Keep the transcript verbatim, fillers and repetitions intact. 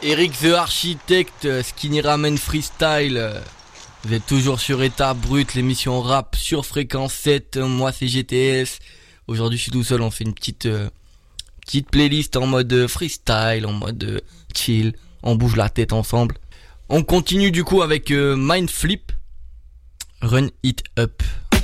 Eric the Architect, Skinny Ramen Freestyle. Vous êtes toujours sur État Brut, l'émission rap sur Fréquence sept. Moi c'est G T S. Aujourd'hui je suis tout seul, on fait une petite euh, petite playlist en mode freestyle, en mode euh, chill. On bouge la tête ensemble. On continue du coup avec euh, Mindflip, Run It Up.